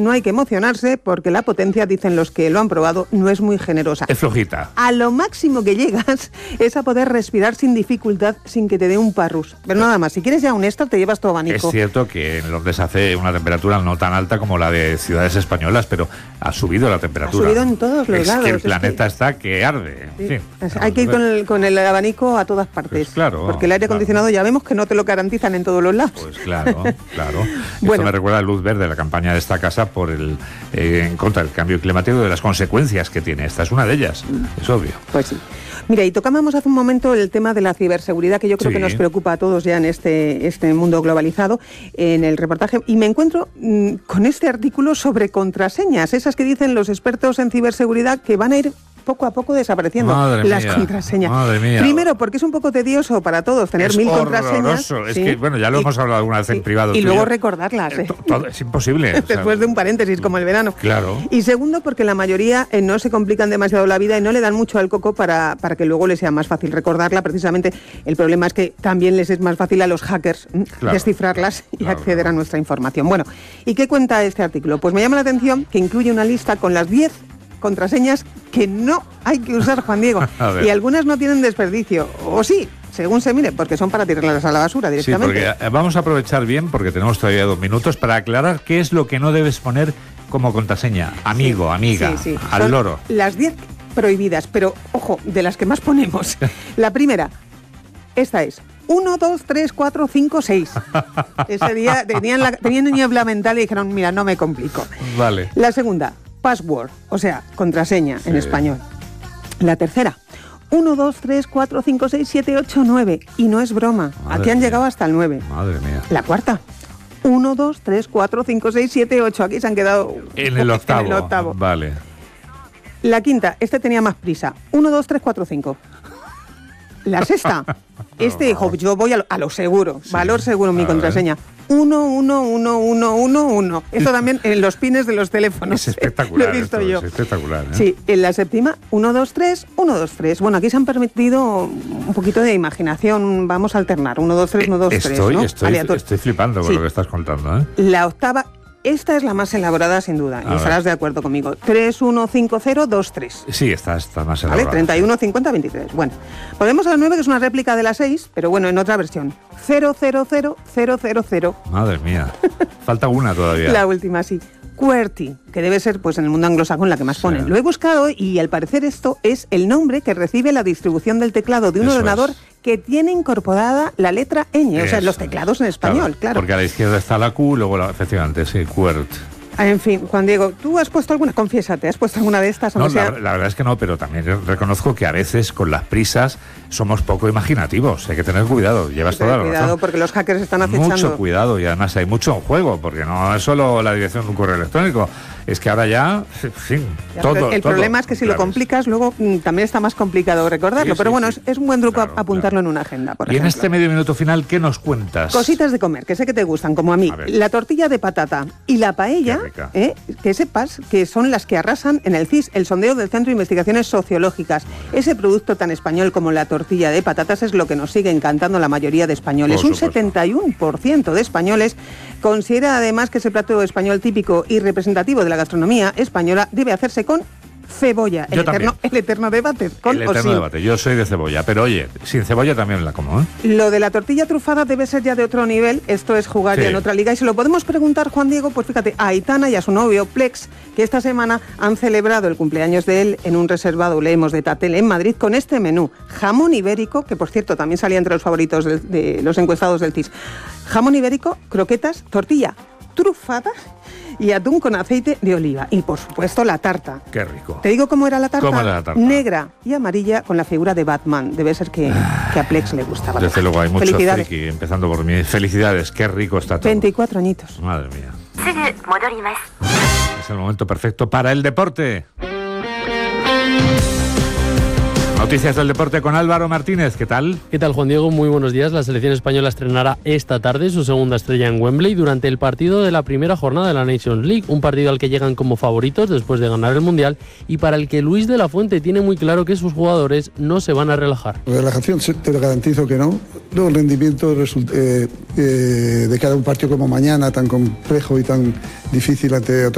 no hay que emocionarse porque la potencia, dicen los que lo han probado, no es muy generosa. Es flojita. A lo máximo que llegas es a poder respirar sin dificultad, sin que te dé un parrus. Pero nada más, si quieres ya un extra, te llevas tu abanico. Es cierto que en Londres hace una temperatura no tan alta como la de ciudades españolas, pero ha subido la temperatura. Ha subido en todos los lados. Es que el planeta está que arde. Sí. En fin, hay que ir con el abanico a todas partes. Pues claro. Porque el aire acondicionado ya vemos que no te lo garantizan en todos los lados. Pues claro. Bueno. Esto me recuerda a luz verde, la campaña de esta casa por en contra del cambio climático y de las consecuencias que tiene. Esta es una de ellas, es obvio. Pues sí. Mira, y tocábamos hace un momento el tema de la ciberseguridad, que yo creo que nos preocupa a todos ya en este mundo globalizado, en el reportaje, y me encuentro con este artículo sobre contraseñas, esas que dicen los expertos en ciberseguridad que van a ir poco a poco desapareciendo. Las contraseñas. Madre mía. Primero, porque es un poco tedioso para todos tener 1000 contraseñas. Es que, bueno, ya lo hemos hablado alguna vez en privado. Y luego recordarlas. Es imposible. Después de un paréntesis, como el verano. Claro. Y segundo, porque la mayoría no se complican demasiado la vida y no le dan mucho al coco para que luego les sea más fácil recordarla. Precisamente el problema es que también les es más fácil a los hackers descifrarlas y acceder a nuestra información. Bueno, ¿y qué cuenta este artículo? Pues me llama la atención que incluye una lista con las 10 contraseñas que no hay que usar, Juan Diego. Y algunas no tienen desperdicio. O sí, según se mire, porque son para tirarlas a la basura directamente. Sí, porque vamos a aprovechar bien, porque tenemos todavía 2 minutos, para aclarar qué es lo que no debes poner como contraseña. Amigo, amiga, al son loro. Las 10 prohibidas, pero ojo, de las que más ponemos. La primera, esta es 1, 2, 3, 4, 5, 6. Ese día tenían niebla mental y dijeron, mira, no me complico. Vale. La segunda, password, o sea, contraseña en español. La tercera, 1, 2, 3, 4, 5, 6, 7, 8, 9. Y no es broma, aquí han llegado hasta el 9. Madre mía. La cuarta, 1, 2, 3, 4, 5, 6, 7, 8. Aquí se han quedado en el octavo. Vale. La quinta, tenía más prisa. 1, 2, 3, 4, 5. La sexta, yo voy a lo seguro, valor seguro, mi contraseña. 1, 1, 1, 1, 1, 1. Esto también en los pines de los teléfonos. Es espectacular. Lo he visto yo. Es espectacular. Sí, en la séptima, 1, 2, 3, 1, 2, 3. Bueno, aquí se han permitido un poquito de imaginación. Vamos a alternar. 1, 2, 3, 1, 2, 3. Estoy flipando con lo que estás contando, ¿eh? La octava. Esta es la más elaborada, sin duda, y estarás de acuerdo conmigo. 3, 1, 5, 0, 2, 3. Sí, está más elaborada. ¿Vale? 31, 50, 23. Bueno, podemos a la 9, que es una réplica de la 6, pero bueno, en otra versión. 0, 0, 0, 0, 0, 0. Madre mía. Falta una todavía. La última, sí. QWERTY, que debe ser, pues en el mundo anglosajón, la que más ponen. Lo he buscado y al parecer esto es el nombre que recibe la distribución del teclado de un ordenador que tiene incorporada la letra ñ, o sea, los teclados en español, claro. Porque a la izquierda está la Q, luego efectivamente, sí, QWERTY. En fin, Juan Diego, ¿tú has puesto alguna? Confiésate, ¿has puesto alguna de estas? No, la verdad es que no, pero también reconozco que a veces con las prisas somos poco imaginativos. Hay que tener cuidado, llevas toda la razón. Cuidado, porque los hackers están acechando. Mucho cuidado, y además hay mucho en juego, porque no es solo la dirección de un correo electrónico, es que ahora ya, en fin, todo. El problema es que si lo complicas, luego también está más complicado recordarlo, pero bueno, es un buen truco apuntarlo en una agenda, por ejemplo. Y en este medio minuto final, ¿qué nos cuentas? Cositas de comer, que sé que te gustan, como a mí. La tortilla de patata y la paella, que sepas que son las que arrasan en el CIS, el sondeo del Centro de Investigaciones Sociológicas. Ese producto tan español como la tortilla de patatas es lo que nos sigue encantando la mayoría de españoles. Un 71% de españoles considera además que ese plato español típico y representativo de la gastronomía española debe hacerse con cebolla. El eterno debate. El eterno debate. Yo soy de cebolla, pero oye, sin cebolla también la como, ¿eh? Lo de la tortilla trufada debe ser ya de otro nivel. Esto es jugar ya en otra liga. Y se lo podemos preguntar, Juan Diego, pues fíjate, a Aitana y a su novio Plex, que esta semana han celebrado el cumpleaños de él en un reservado Leemos de Tatel en Madrid con este menú. Jamón ibérico, que por cierto también salía entre los favoritos de los encuestados del CIS. Jamón ibérico, croquetas, tortilla trufada y atún con aceite de oliva. Y por supuesto la tarta. Qué rico. ¿Te digo cómo era la tarta? ¿Cómo era la tarta? Negra y amarilla con la figura de Batman. Debe ser que a Plex le gustaba. Desde luego hay mucho friki, empezando por mí. Felicidades, qué rico está todo. 24 añitos. Madre mía. Es el momento perfecto para el deporte. Noticias del deporte con Álvaro Martínez, ¿qué tal? ¿Qué tal, Juan Diego? Muy buenos días. La selección española estrenará esta tarde su segunda estrella en Wembley durante el partido de la primera jornada de la Nations League, un partido al que llegan como favoritos después de ganar el Mundial y para el que Luis de la Fuente tiene muy claro que sus jugadores no se van a relajar. Relajación te lo garantizo que no. Luego el rendimiento de cada un partido como mañana, tan complejo y tan difícil ante otro